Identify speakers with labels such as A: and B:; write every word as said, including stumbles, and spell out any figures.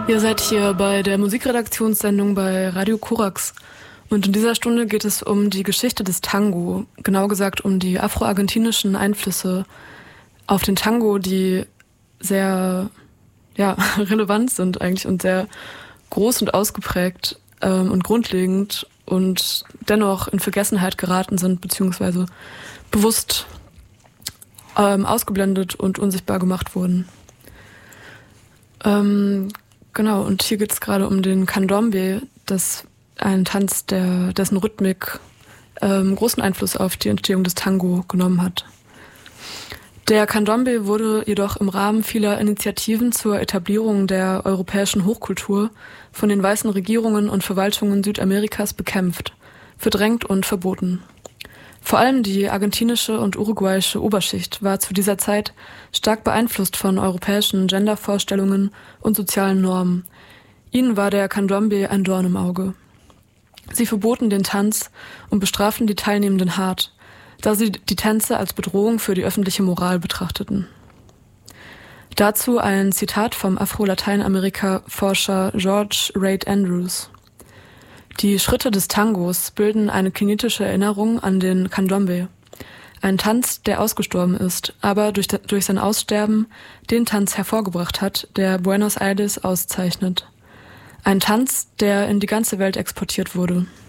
A: Ihr seid hier bei der Musikredaktionssendung bei Radio Korax. Und in dieser Stunde geht es um die Geschichte des Tango, genau gesagt um die afroargentinischen Einflüsse auf den Tango, die sehr ja, relevant sind eigentlich und sehr groß und ausgeprägt ähm, und grundlegend und dennoch in Vergessenheit geraten sind, beziehungsweise bewusst ähm, ausgeblendet und unsichtbar gemacht wurden. Ähm, genau, und hier geht es gerade um den Candombe, das ein Tanz, der, dessen Rhythmik ähm, großen Einfluss auf die Entstehung des Tango genommen hat. Der Candombe wurde jedoch im Rahmen vieler Initiativen zur Etablierung der europäischen Hochkultur von den weißen Regierungen und Verwaltungen Südamerikas bekämpft, verdrängt und verboten. Vor allem die argentinische und uruguayische Oberschicht war zu dieser Zeit stark beeinflusst von europäischen Gendervorstellungen und sozialen Normen. Ihnen war der Candombe ein Dorn im Auge. Sie verboten den Tanz und bestraften die Teilnehmenden hart, da sie die Tänze als Bedrohung für die öffentliche Moral betrachteten. Dazu ein Zitat vom Afro-Lateinamerika-Forscher George Reid Andrews. Die Schritte des Tangos bilden eine kinetische Erinnerung an den Candombe, ein Tanz, der ausgestorben ist, aber durch, durch sein Aussterben den Tanz hervorgebracht hat, der Buenos Aires auszeichnet. Ein Tanz, der in die ganze Welt exportiert wurde.